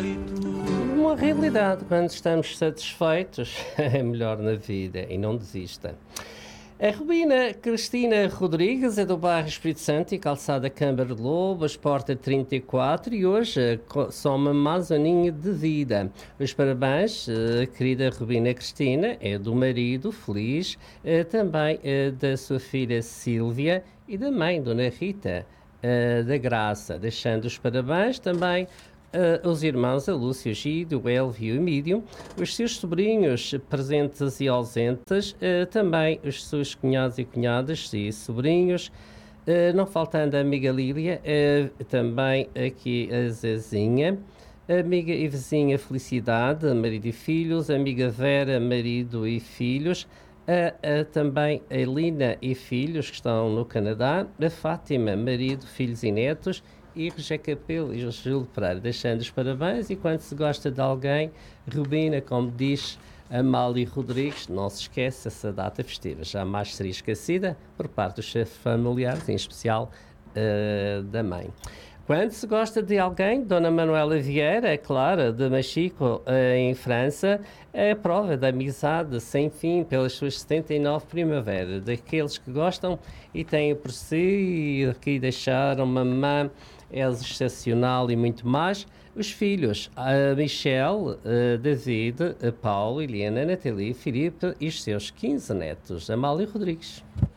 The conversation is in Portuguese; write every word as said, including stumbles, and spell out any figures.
Uma realidade, quando estamos satisfeitos, é melhor na vida e não desista. A Rubina Cristina Rodrigues é do bairro Espírito Santo e calçada Câmara de Lobos, porta trinta e quatro, e hoje soma mais um aninho de vida. Os parabéns, querida Rubina Cristina, é do marido feliz, também da sua filha Sílvia e da mãe, Dona Rita da Graça, deixando os parabéns também Uh, os irmãos a Lúcia, o Gídio, o Elvio e o Emílio, os seus sobrinhos presentes e ausentes, uh, também os seus cunhados e cunhadas e sobrinhos, uh, não faltando a amiga Lília, uh, também aqui a Zezinha, a amiga e vizinha Felicidade, marido e filhos, a amiga Vera, marido e filhos, a, a, também a Elina e filhos que estão no Canadá, a Fátima, marido, filhos e netos, e Rogé Capelo e Júlio Pereira, deixando os parabéns. E quando se gosta de alguém, Rubina, como diz Amália Rodrigues, não se esquece essa data festiva, jamais seria esquecida por parte dos chefes familiares, em especial uh, da mãe. Quando se gosta de alguém, Dona Manuela Vieira, é claro, de Machico, uh, em França, é a prova da amizade sem fim pelas suas setenta e nove primaveras, daqueles que gostam e têm por si, e que deixaram mamã, é excepcional e muito mais. Os filhos, a Michelle, a David, a Paulo, Helena, Nathalie, Filipe e os seus quinze netos. Amália Rodrigues.